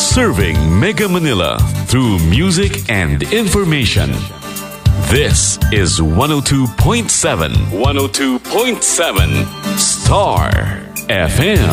Serving Mega Manila through music and information. This is 102.7 Star FM.